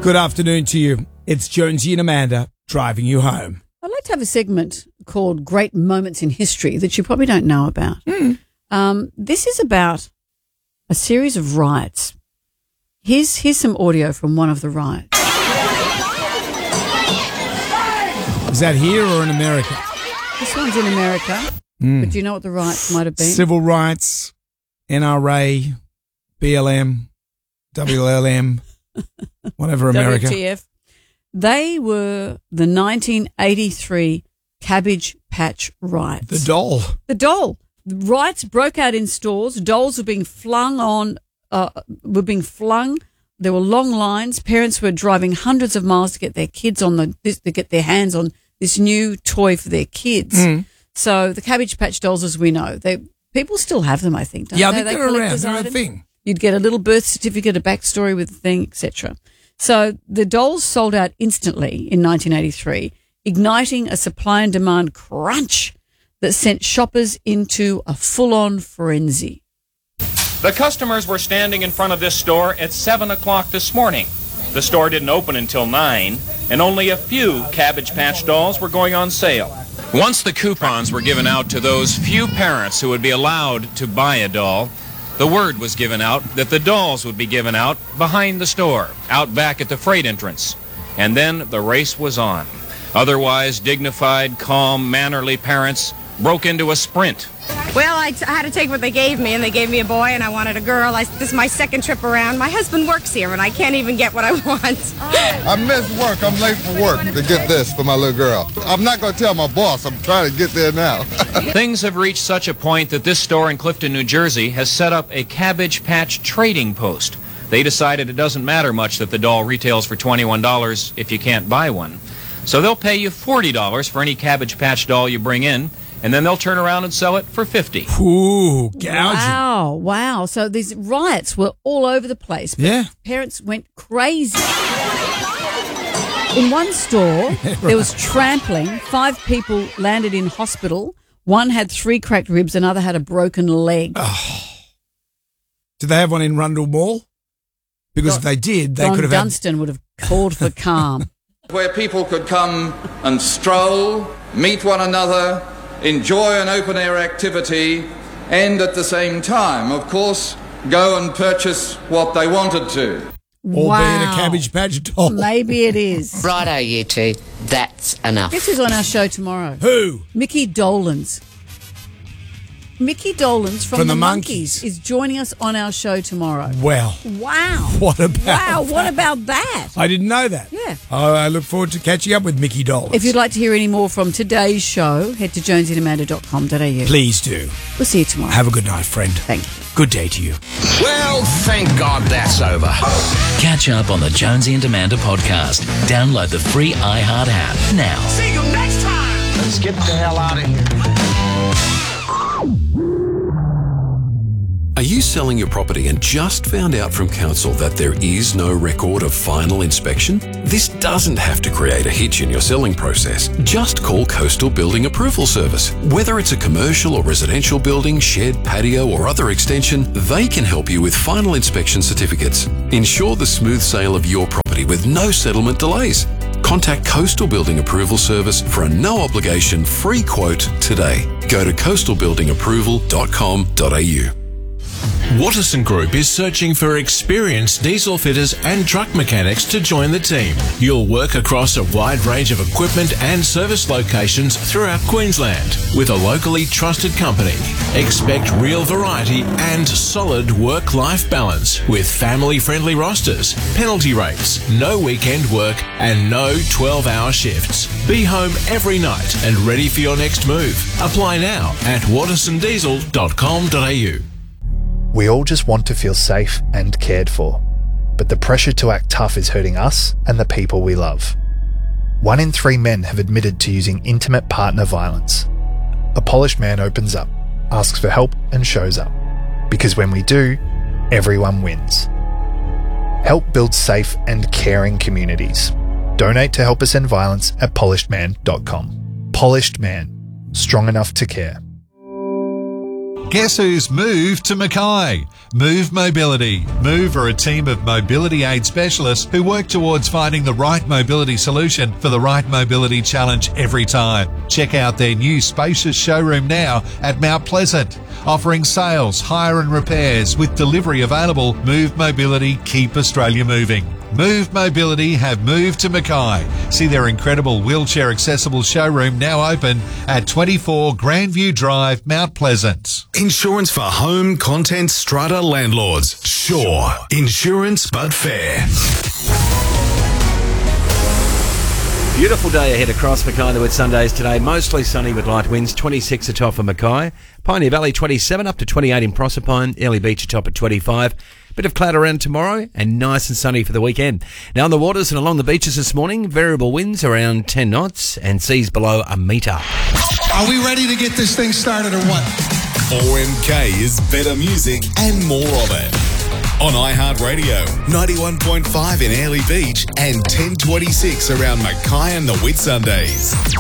Good afternoon to you. It's Jonesy and Amanda driving you home. I'd like to have a segment called Great Moments in History that you probably don't know about. This is about a series of riots. Here's some audio from one of the riots. Is that here or in America? This one's in America, but do you know what the riots might have been? Civil rights, NRA, BLM, WLM, whatever America. WTF. They were the 1983 Cabbage Patch riots. The doll. The doll. The riots broke out in stores. Dolls were being flung. There were long lines. Parents were driving hundreds of miles to get their kids to get their hands on this new toy for their kids. So the Cabbage Patch dolls, as we know, people still have them, I think, don't they? I think they're around. They're a thing. You'd get a little birth certificate, a backstory with the thing, etc. So the dolls sold out instantly in 1983, igniting a supply and demand crunch that sent shoppers into a full-on frenzy. The customers were standing in front of this store at 7 o'clock this morning. The store didn't open until 9, and only a few Cabbage Patch dolls were going on sale. Once the coupons were given out to those few parents who would be allowed to buy a doll, the word was given out that the dolls would be given out behind the store, out back at the freight entrance. And then the race was on. Otherwise dignified, calm, mannerly parents broke into a sprint. Well, I had to take what they gave me, and they gave me a boy, and I wanted a girl. This is my second trip around. My husband works here, and I can't even get what I want. I missed work. I'm late for work to get this for my little girl. I'm not going to tell my boss. I'm trying to get there now. Things have reached such a point that this store in Clifton, New Jersey, has set up a Cabbage Patch trading post. They decided it doesn't matter much that the doll retails for $21 if you can't buy one. So they'll pay you $40 for any Cabbage Patch doll you bring in, and then they'll turn around and sell it for $50. Ooh, gouging. Wow. So these riots were all over the place. Yeah. Parents went crazy. In one store, there was trampling. 5 people landed in hospital. One had 3 cracked ribs, another had a broken leg. Did they have one in Rundle Mall? Because if they did, they could have Dunstan would have called for calm. Where people could come and stroll, meet one another, enjoy an open-air activity, and at the same time, of course, go and purchase what they wanted to. Albeit a Cabbage Patch doll. Maybe it is. Righto, you two. That's enough. Guess who's on our show tomorrow? Who? Mickey Dolenz. Mickey Dolenz from the Monkees is joining us on our show tomorrow. Well. Wow. What about what about that? I didn't know that. Yeah. I look forward to catching up with Mickey Dolenz. If you'd like to hear any more from today's show, head to jonesyandamanda.com.au. Please do. We'll see you tomorrow. Have a good night, friend. Thank you. Good day to you. Well, thank God that's over. Catch up on the Jonesy and Amanda podcast. Download the free iHeart app now. See you next time. Let's get the hell out of here. Are you selling your property and just found out from council that there is no record of final inspection? This doesn't have to create a hitch in your selling process. Just call Coastal Building Approval Service. Whether it's a commercial or residential building, shed, patio or other extension, they can help you with final inspection certificates. Ensure the smooth sale of your property with no settlement delays. Contact Coastal Building Approval Service for a no-obligation free quote today. Go to coastalbuildingapproval.com.au. Watterson Group is searching for experienced diesel fitters and truck mechanics to join the team. You'll work across a wide range of equipment and service locations throughout Queensland with a locally trusted company. Expect real variety and solid work-life balance with family-friendly rosters, penalty rates, no weekend work and no 12-hour shifts. Be home every night and ready for your next move. Apply now at wattersondiesel.com.au. We all just want to feel safe and cared for, but the pressure to act tough is hurting us and the people we love. 1 in 3 men have admitted to using intimate partner violence. A polished man opens up, asks for help and shows up. Because when we do, everyone wins. Help build safe and caring communities. Donate to Help Us End Violence at polishedman.com. Polished Man. Strong enough to care. Guess who's moved to Mackay? Move Mobility. Move are a team of mobility aid specialists who work towards finding the right mobility solution for the right mobility challenge every time. Check out their new spacious showroom now at Mount Pleasant. Offering sales, hire and repairs with delivery available. Move Mobility, keep Australia moving. Move Mobility have moved to Mackay. See their incredible wheelchair accessible showroom now open at 24 Grandview Drive, Mount Pleasant. Insurance for home, content, strata landlords. Sure. Insurance but fair. Beautiful day ahead across Mackay and the Whitsundays today. Mostly sunny with light winds. 26 atop for Mackay. Pioneer Valley 27 up to 28 in Proserpine. Airlie Beach atop at 25. Bit of cloud around tomorrow and nice and sunny for the weekend. Now on the waters and along the beaches this morning, variable winds around 10 knots and seas below a metre. Are we ready to get this thing started or what? OMK is better music and more of it. On iHeartRadio, 91.5 in Airlie Beach and 1026 around Mackay and the Whitsundays.